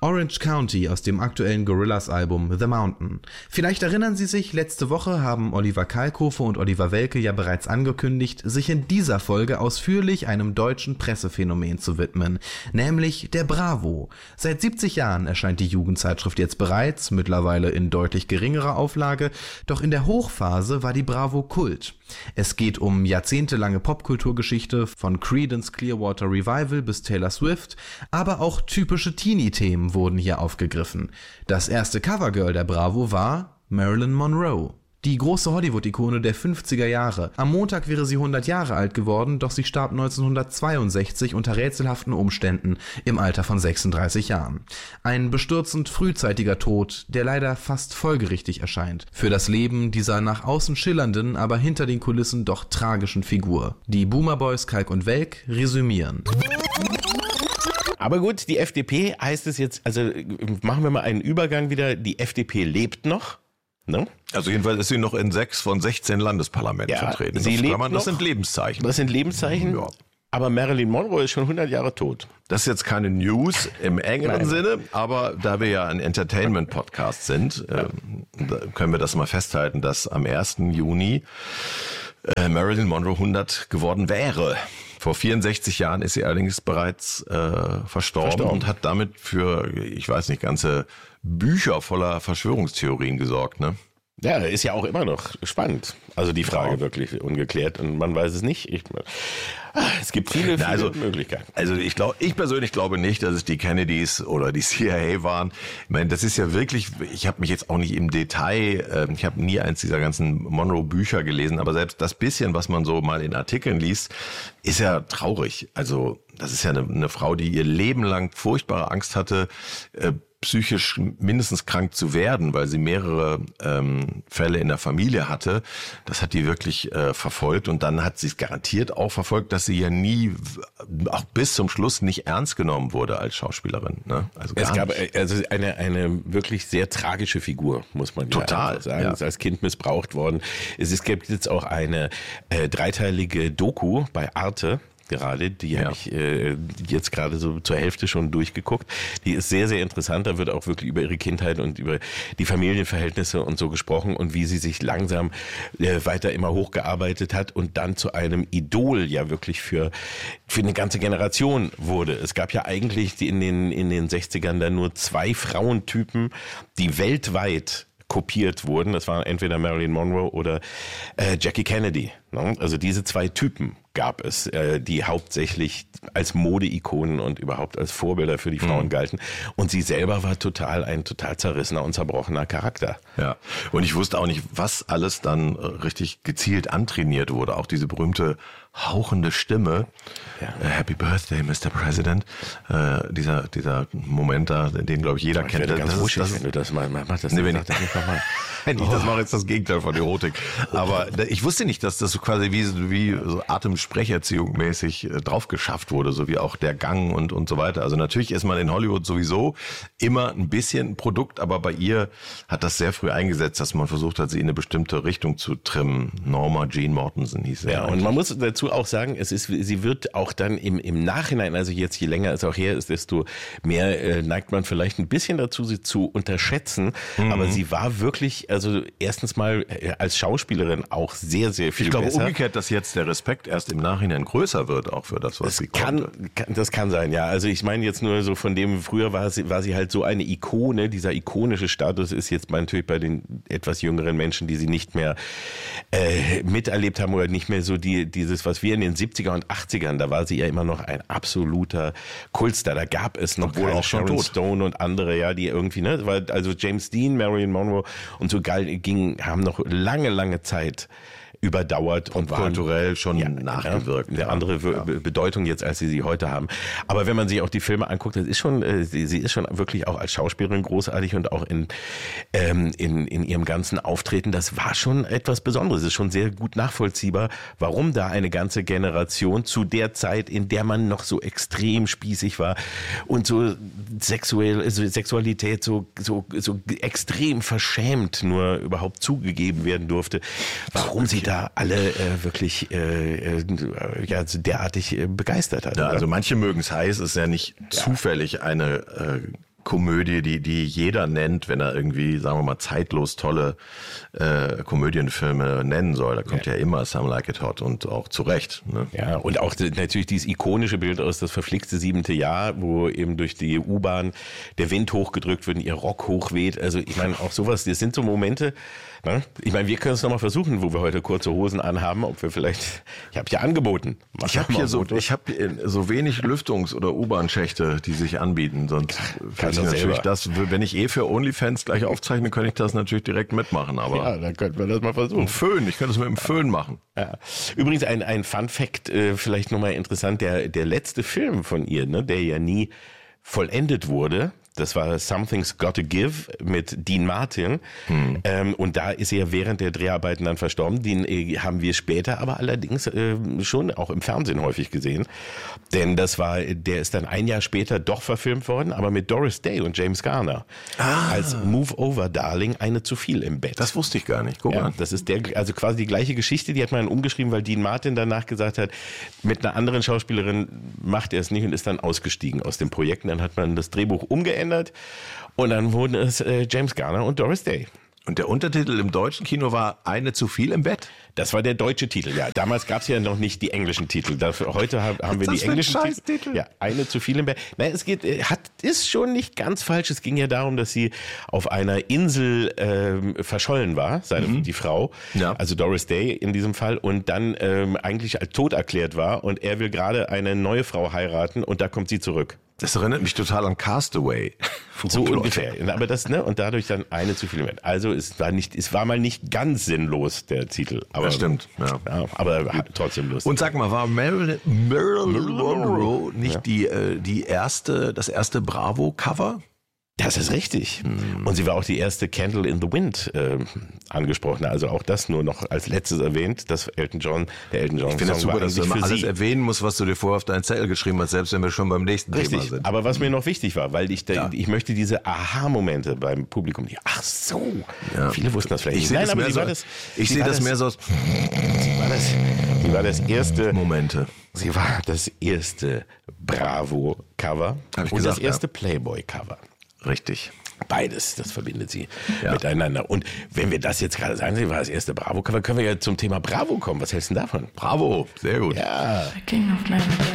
Orange County aus dem aktuellen Gorillaz-Album The Mountain. Vielleicht erinnern Sie sich, letzte Woche haben Oliver Kalkofe und Oliver Welke ja bereits angekündigt, sich in dieser Folge ausführlich einem deutschen Pressephänomen zu widmen, nämlich der Bravo. Seit 70 Jahren erscheint die Jugendzeitschrift jetzt bereits, mittlerweile in deutlich geringerer Auflage, doch in der Hochphase war die Bravo Kult. Es geht um jahrzehntelange Popkulturgeschichte von Creedence Clearwater Revival bis Taylor Swift, aber auch typische Teenie-Themen wurden hier aufgegriffen. Das erste Covergirl der Bravo war Marilyn Monroe. Die große Hollywood-Ikone der 50er Jahre. Am Montag wäre sie 100 Jahre alt geworden, doch sie starb 1962 unter rätselhaften Umständen im Alter von 36 Jahren. Ein bestürzend frühzeitiger Tod, der leider fast folgerichtig erscheint für das Leben dieser nach außen schillernden, aber hinter den Kulissen doch tragischen Figur. Die Boomer Boys Kalk und Welk resümieren. Aber gut, die FDP heißt es jetzt, also machen wir mal einen Übergang wieder, die FDP lebt noch. Ne? Also jedenfalls ist sie noch in 6 von 16 Landesparlamenten vertreten. Sie lebt noch. Das sind Lebenszeichen. Das sind Lebenszeichen, ja. Aber Marilyn Monroe ist schon 100 Jahre tot. Das ist jetzt keine News im engeren Sinne, aber da wir ja ein Entertainment-Podcast sind, können wir das mal festhalten, dass am 1. Juni Marilyn Monroe 100 geworden wäre. Vor 64 Jahren ist sie allerdings bereits verstorben und hat damit für, ich weiß nicht, ganze Bücher voller Verschwörungstheorien gesorgt, ne? Ja, ist ja auch immer noch spannend. Also die Frage wirklich ungeklärt und man weiß es nicht. Es gibt viele Möglichkeiten. Also ich persönlich glaube nicht, dass es die Kennedys oder die CIA waren. Ich meine, das ist ja wirklich, ich habe mich jetzt auch nicht im Detail, ich habe nie eins dieser ganzen Monroe-Bücher gelesen, aber selbst das bisschen, was man so mal in Artikeln liest, ist ja traurig. Also das ist ja eine Frau, die ihr Leben lang furchtbare Angst hatte, psychisch mindestens krank zu werden, weil sie mehrere Fälle in der Familie hatte. Das hat die wirklich verfolgt und dann hat sie es garantiert auch verfolgt, dass sie ja nie, auch bis zum Schluss nicht ernst genommen wurde als Schauspielerin. Ne? Also es gab also eine wirklich sehr tragische Figur, muss man total sagen. Ja. Ist als Kind missbraucht worden. Es gibt jetzt auch eine dreiteilige Doku bei Arte. Gerade, die habe ich jetzt gerade so zur Hälfte schon durchgeguckt. Die ist sehr, sehr interessant. Da wird auch wirklich über ihre Kindheit und über die Familienverhältnisse und so gesprochen und wie sie sich langsam weiter immer hochgearbeitet hat und dann zu einem Idol ja wirklich für eine ganze Generation wurde. Es gab ja eigentlich in den 60ern dann nur 2 Frauentypen, die weltweit kopiert wurden. Das waren entweder Marilyn Monroe oder Jackie Kennedy. Ne? Also diese 2 Typen gab es, die hauptsächlich als Modeikonen und überhaupt als Vorbilder für die Frauen galten. Und sie selber war ein total zerrissener und zerbrochener Charakter. Ja, und ich wusste auch nicht, was alles dann richtig gezielt antrainiert wurde. Auch diese berühmte hauchende Stimme. Ja. Happy Birthday, Mr. President. Dieser Moment da, den, glaube ich, jeder kennt. Wenn du das mal machst, das nicht nochmal. Das mache jetzt das Gegenteil von Erotik. Aber ich wusste nicht, dass das so quasi wie so Atemsprecherziehung mäßig drauf geschafft wurde, so wie auch der Gang und so weiter. Also natürlich ist man in Hollywood sowieso immer ein bisschen Produkt, aber bei ihr hat das sehr früh eingesetzt, dass man versucht hat, sie in eine bestimmte Richtung zu trimmen. Norma Jean Mortensen hieß sie. Ja, und man muss dazu auch sagen, sie wird auch dann im Nachhinein, also jetzt je länger es auch her ist, desto mehr neigt man vielleicht ein bisschen dazu, sie zu unterschätzen. Aber sie war wirklich, also erstens mal als Schauspielerin auch sehr, sehr viel besser. Ich glaube umgekehrt, dass jetzt der Respekt erst im Nachhinein größer wird, auch für das, was sie konnte. Das kann sein, ja. Also ich meine jetzt nur so von dem, früher war sie halt so eine Ikone. Dieser ikonische Status ist jetzt natürlich bei den etwas jüngeren Menschen, die sie nicht mehr miterlebt haben oder nicht mehr so dieses, was wir in den 70er und 80ern, da war sie ja immer noch ein absoluter Kultstar. Da gab es noch auch schon Sharon Stone und andere, ja, die irgendwie, ne, also James Dean, Marilyn Monroe und so haben noch lange Zeit überdauert und waren kulturell schon nachgewirkt. Eine andere Bedeutung jetzt, als sie heute haben. Aber wenn man sich auch die Filme anguckt, das ist schon, sie ist schon wirklich auch als Schauspielerin großartig und auch in ihrem ganzen Auftreten, das war schon etwas Besonderes. Es ist schon sehr gut nachvollziehbar, warum da eine ganze Generation zu der Zeit, in der man noch so extrem spießig war und so Sexualität so extrem verschämt nur überhaupt zugegeben werden durfte, warum sie da alle wirklich derartig begeistert hat. Ja, also manche mögen es heiß, ist ja nicht zufällig eine Komödie, die jeder nennt, wenn er irgendwie, sagen wir mal, zeitlos tolle Komödienfilme nennen soll. Da kommt ja immer Some Like It Hot und auch zu Recht. Ne? Ja, und auch natürlich dieses ikonische Bild aus das verflixte 7. Jahr, wo eben durch die U-Bahn der Wind hochgedrückt wird und ihr Rock hochweht. Also ich meine, auch sowas, das sind so Momente, ne? Ich meine, wir können es nochmal versuchen, wo wir heute kurze Hosen anhaben, ob wir vielleicht, ich habe ja angeboten. Ich habe so wenig Lüftungs- oder U-Bahn-Schächte, die sich anbieten, sonst kann ich natürlich das, wenn ich für OnlyFans gleich aufzeichne, könnte ich das natürlich direkt mitmachen, aber. Ja, dann könnten wir das mal versuchen. Föhn, ich könnte es mit dem Föhn machen. Ja. Übrigens ein Fun-Fact, vielleicht nochmal interessant, der letzte Film von ihr, ne, der ja nie vollendet wurde, das war Something's Gotta Give mit Dean Martin. Und da ist er ja während der Dreharbeiten dann verstorben. Den haben wir später aber allerdings schon auch im Fernsehen häufig gesehen. Denn der ist dann ein Jahr später doch verfilmt worden, aber mit Doris Day und James Garner. Als Move Over Darling, eine zu viel im Bett. Das wusste ich gar nicht. Guck mal. Das ist also quasi die gleiche Geschichte, die hat man umgeschrieben, weil Dean Martin danach gesagt hat, mit einer anderen Schauspielerin macht er es nicht und ist dann ausgestiegen aus dem Projekt. Und dann hat man das Drehbuch umgeändert und dann wurden es James Garner und Doris Day. Und der Untertitel im deutschen Kino war Eine zu viel im Bett? Das war der deutsche Titel, ja. Damals gab es ja noch nicht die englischen Titel. Heute haben wir die englischen Titel. Ja, Eine zu viel im Bett. Nein, ist schon nicht ganz falsch. Es ging ja darum, dass sie auf einer Insel verschollen war, die Frau, also Doris Day in diesem Fall, und dann eigentlich als tot erklärt war und er will gerade eine neue Frau heiraten und da kommt sie zurück. Das erinnert mich total an Castaway. So ungefähr. Aber das, ne, und dadurch dann eine zu viel im Bett. Also es war mal nicht ganz sinnlos, der Titel. Aber, das stimmt, ja. Aber trotzdem lustig. Und sag mal, war Marilyn Monroe nicht das erste Bravo-Cover? Das ist richtig. Und sie war auch die erste Candle in the Wind angesprochene. Also auch das nur noch als letztes erwähnt, dass der Elton John Ich finde das super, dass du immer alles erwähnen musst, was du dir vorher auf deinen Zettel geschrieben hast, selbst wenn wir schon beim nächsten Thema sind. Aber was mir noch wichtig war, weil ich möchte diese Aha-Momente beim Publikum, ach so, viele wussten das vielleicht nicht. Nein, aber ich sehe das mehr so. Sie war das erste Momente. Sie war das erste Bravo-Cover und das erste Playboy-Cover. Richtig. Beides, das verbindet sie miteinander. Und wenn wir das jetzt gerade sagen, sie war das erste Bravo-Cover, können wir ja zum Thema Bravo kommen. Was hältst du denn davon? Bravo, sehr gut. Ja.